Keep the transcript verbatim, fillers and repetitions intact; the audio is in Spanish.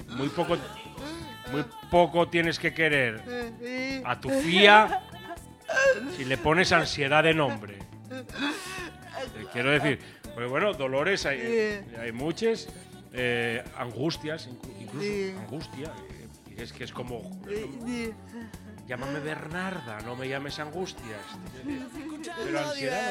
muy poco, muy poco tienes que querer a tu fía si le pones ansiedad de nombre. Te quiero decir, pues bueno, dolores hay, hay muchas, eh, angustias, incluso angustia, eh, es que es como, llámame Bernarda, no me llames Angustias, pero ansiedad.